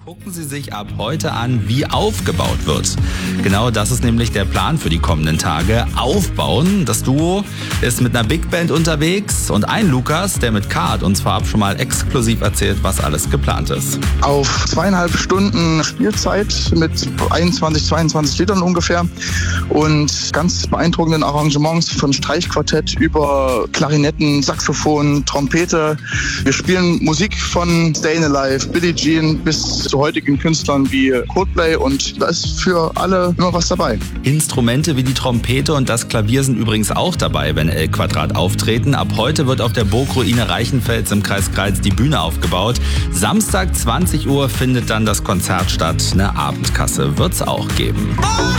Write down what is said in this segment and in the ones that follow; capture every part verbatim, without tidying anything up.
Gucken Sie sich ab heute an, wie aufgebaut wird. Genau das ist nämlich der Plan für die kommenden Tage. Aufbauen. Das Duo ist mit einer Big Band unterwegs und ein Lukas, der mit K hat uns vorab schon mal exklusiv erzählt, was alles geplant ist. Auf zweieinhalb Stunden Spielzeit mit einundzwanzig, zweiundzwanzig Liedern ungefähr und ganz beeindruckenden Arrangements von Streichquartett über Klarinetten, Saxophon, Trompete. Wir spielen Musik von Stayin' Alive, Billie Jean bis zu heutigen Künstlern wie Coldplay und da ist für alle immer was dabei. Instrumente wie die Trompete und das Klavier sind übrigens auch dabei, wenn El Quadrat auftreten. Ab heute wird auf der Burgruine Reichenfels im Kreis Greiz die Bühne aufgebaut. Samstag zwanzig Uhr findet dann das Konzert statt. Eine Abendkasse wird's auch geben.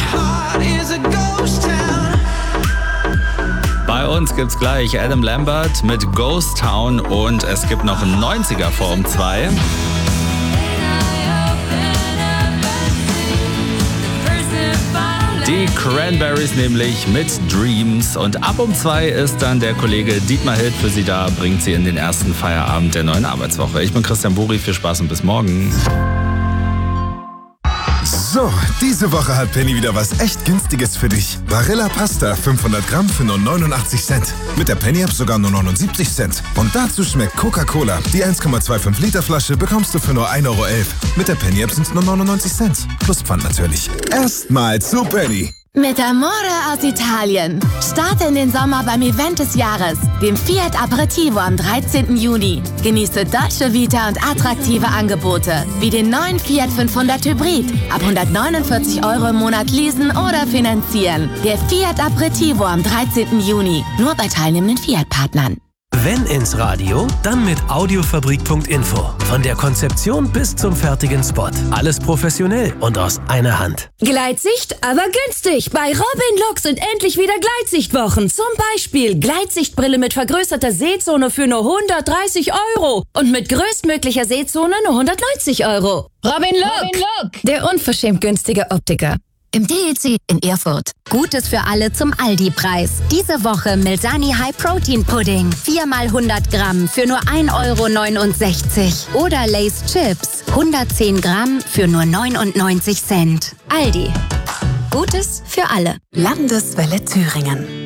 Bei uns gibt's gleich Adam Lambert mit Ghost Town und es gibt noch einen neunziger vor um zwei. Die Cranberries nämlich mit Dreams. Und ab um zwei ist dann der Kollege Dietmar Hild für Sie da, bringt Sie in den ersten Feierabend der neuen Arbeitswoche. Ich bin Christian Buri, viel Spaß und bis morgen. So, diese Woche hat Penny wieder was echt Günstiges für dich. Barilla Pasta fünfhundert Gramm für nur neunundachtzig Cent. Mit der Penny-App sogar nur neunundsiebzig Cent. Und dazu schmeckt Coca-Cola. Die eins Komma fünfundzwanzig Liter Flasche bekommst du für nur ein Euro elf. Mit der Penny-App sind es nur neunundneunzig Cent. Plus Pfand natürlich. Erstmal zu Penny. Mit Amore aus Italien. Starte in den Sommer beim Event des Jahres, dem Fiat Aperitivo am dreizehnten Juni. Genieße Dolce Vita und attraktive Angebote, wie den neuen Fiat fünfhundert Hybrid. Ab hundertneunundvierzig Euro im Monat leasen oder finanzieren. Der Fiat Aperitivo am dreizehnten Juni. Nur bei teilnehmenden Fiat-Partnern. Wenn ins Radio, dann mit Audiofabrik Punkt info. Von der Konzeption bis zum fertigen Spot. Alles professionell und aus einer Hand. Gleitsicht, aber günstig. Bei Robin Look sind endlich wieder Gleitsichtwochen. Zum Beispiel Gleitsichtbrille mit vergrößerter Sehzone für nur hundertdreißig Euro. Und mit größtmöglicher Sehzone nur hundertneunzig Euro. Robin Look, Robin Look. Der unverschämt günstige Optiker. Im D E C in Erfurt. Gutes für alle zum Aldi-Preis. Diese Woche Milsani High Protein Pudding. vier mal hundert Gramm für nur ein Euro neunundsechzig. Oder Lay's Chips. hundertzehn Gramm für nur neunundneunzig Cent. Aldi. Gutes für alle. Landeswelle Thüringen.